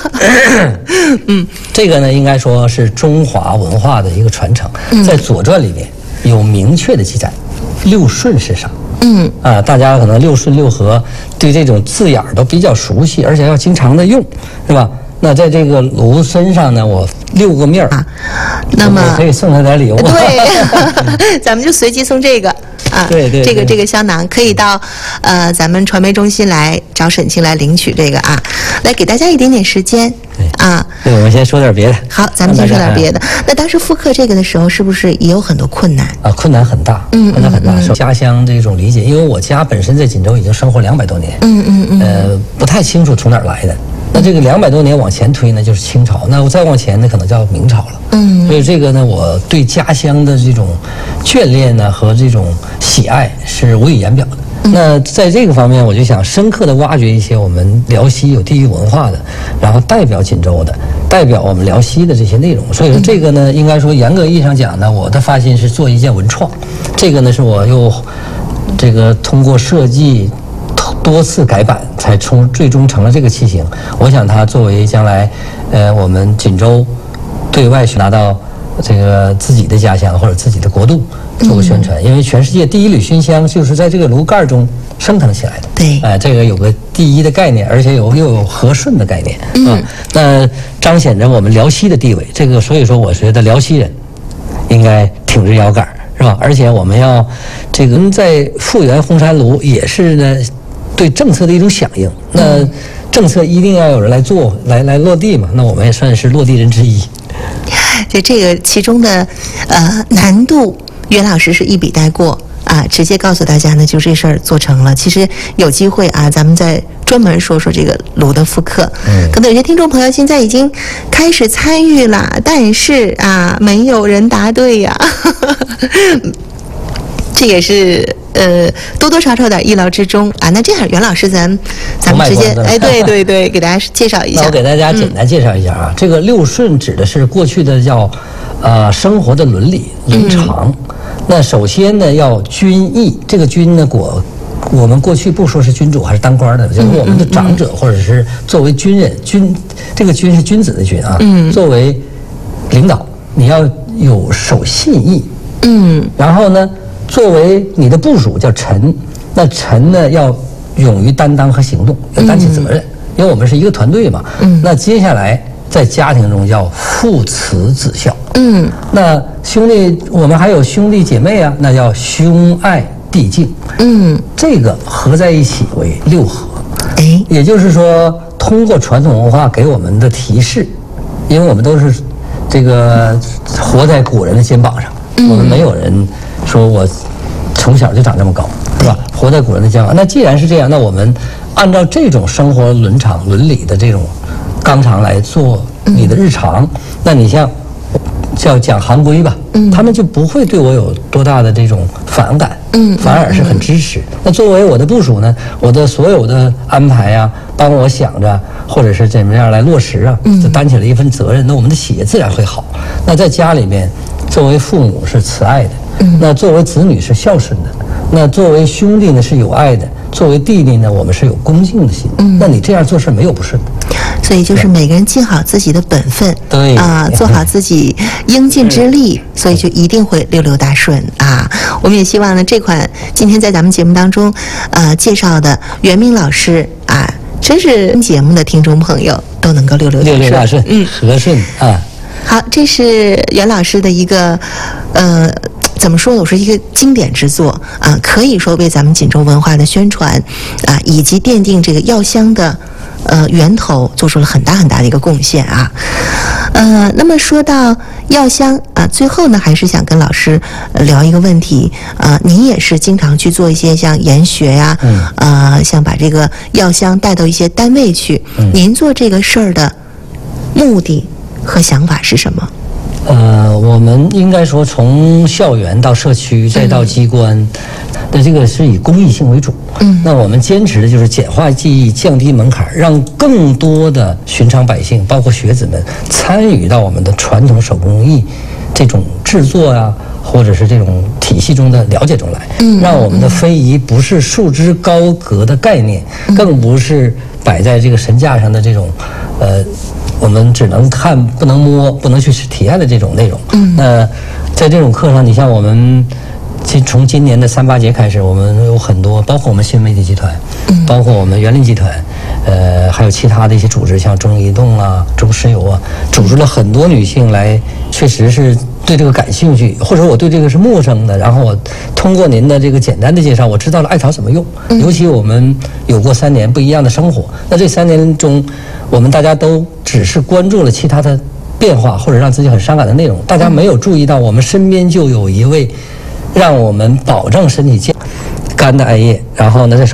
这个呢，应该说是中华文化的一个传承，在《左传》里面有明确的记载，六顺是啥？大家可能六顺六合对这种字眼都比较熟悉，而且要经常的用，是吧？那在这个炉身上呢，我6个面儿，那么可以送他点礼物。 对，咱们就随机送这个啊， 对， 这个香囊可以到咱们传媒中心来找沈清来领取这个啊，来给大家一点点时间啊。 对，我们先说点别的。 好，咱们先说点别的。那当时复刻这个的时候，是不是也有很多困难啊？困难很大，困难很大。受家乡这种理解，因为我家本身在锦州已经生活200多年，不太清楚从哪儿来的。那这个200多年往前推呢，就是清朝。那我再往前呢，可能叫明朝了。所以这个呢，我对家乡的这种眷恋呢和这种喜爱是无以言表的。那在这个方面，我就想深刻的挖掘一些我们辽西有地域文化的，然后代表锦州的，代表我们辽西的这些内容。所以说这个呢，应该说严格意义上讲呢，我的发心是做一件文创。这个呢，是我又这个通过设计多次改版才最终成了这个器型。我想它作为将来我们锦州对外拿到这个自己的家乡或者自己的国度做个宣传，因为全世界第一缕熏香就是在这个炉盖中升腾起来的。 对， 这个有个第一的概念，而且又有和顺的概念那彰显着我们辽西的地位。这个所以说，我觉得辽西人应该挺着腰杆，是吧？而且我们要这个在复原红山炉也是呢。对政策的一种响应，那政策一定要有人来做，来落地嘛。那我们也算是落地人之一。 就这个其中的难度，袁老师是一笔带过啊，直接告诉大家呢，就这事儿做成了。其实有机会啊，咱们再专门说说这个炉的复刻。可能有些听众朋友现在已经开始参与了，但是啊，没有人答对呀。这也是多多少少有点意料之中啊。那这样，袁老师咱们直接对，给大家介绍一下。 那我给大家简单介绍一下啊。这个六顺指的是过去的叫生活的伦理伦常。那首先呢要君义，这个君呢我们过去不说是君主还是当官的，就是我们的长者或者是作为军人，这个君是君子的君啊。作为领导，你要有守信义。然后呢，作为你的部属叫臣，那臣呢要勇于担当和行动，要担起责任，因为我们是一个团队嘛。那接下来在家庭中叫父慈子孝。那兄弟，我们还有兄弟姐妹啊，那叫兄爱弟敬。这个合在一起为六合。也就是说，通过传统文化给我们的提示，因为我们都是这个活在古人的肩膀上。我们没有人说我从小就长这么高，是吧？活在古人的肩膀。那既然是这样，那我们按照这种生活伦常伦理的这种纲常来做你的日常，那你像叫讲行规吧，他们就不会对我有多大的这种反感，反而是很支持。那作为我的部属呢，我的所有的安排啊，帮我想着，或者是怎么样来落实啊，就担起了一份责任，那我们的企业自然会好。那在家里面，作为父母是慈爱的，那作为子女是孝顺的，那作为兄弟呢是有爱的，作为弟弟呢我们是有恭敬的心。那你这样做事没有不顺的。 所以就是每个人尽好自己的本分， 对啊，做好自己应尽之力，所以就一定会六六大顺啊。我们也希望呢，这款今天在咱们节目当中介绍的袁明老师啊，真是节目的听众朋友都能够六六大顺， 和顺啊。 好，这是袁老师的一个怎么说呢？我说一个经典之作啊，可以说为咱们锦州文化的宣传啊，以及奠定这个药香的源头做出了很大很大的一个贡献啊。那么说到药香啊，最后呢还是想跟老师聊一个问题啊，您也是经常去做一些像研学呀，像把这个药香带到一些单位去，您做这个事儿的目的和想法是什么？ 我们应该说从校园到社区再到机关，那这个是以公益性为主。那我们坚持的就是简化技艺，降低门槛，让更多的寻常百姓，包括学子们参与到我们的传统手工艺这种制作啊，或者是这种体系中的了解中来，让我们的非遗不是束之高阁的概念，更不是摆在这个神架上的这种，我们只能看不能摸不能去体验的这种内容。那在这种课上，你像我们从今年的3·8节开始，我们有很多，包括我们新媒体集团，包括我们园林集团，还有其他的一些组织，像中移动啊、中石油啊，组织了很多女性来，确实是对这个感兴趣，或者说我对这个是陌生的。然后我通过您的这个简单的介绍，我知道了艾草怎么用。尤其我们有过3年不一样的生活，那这3年中，我们大家都只是关注了其他的变化或者让自己很伤感的内容，大家没有注意到我们身边就有一位让我们保证身体健康的艾叶，然后呢，在